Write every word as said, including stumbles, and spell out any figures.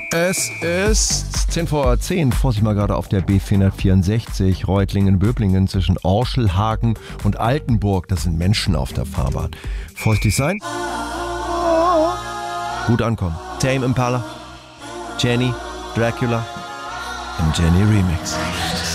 Es ist zehn vor zehn, Vorsicht mal gerade auf der B vierhundertvierundsechzig, Reutlingen-Böblingen zwischen Orschelhagen und Altenburg. Das sind Menschen auf der Fahrbahn. Vorsichtig sein. Gut ankommen. Tame Impala, Jenny, Dracula im Jenny Remix.